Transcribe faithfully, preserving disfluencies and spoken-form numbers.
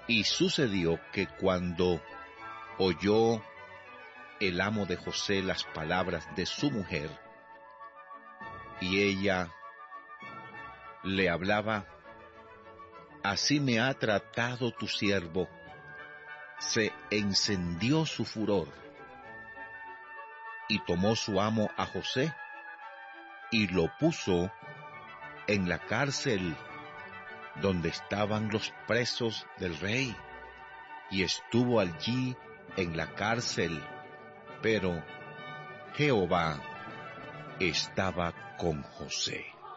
Y sucedió que cuando oyó el amo de José las palabras de su mujer, y ella le hablaba: así me ha tratado tu siervo, se encendió su furor, y tomó su amo a José, y lo puso en la cárcel donde estaban los presos del rey, y estuvo allí en la cárcel, pero Jehová estaba con José.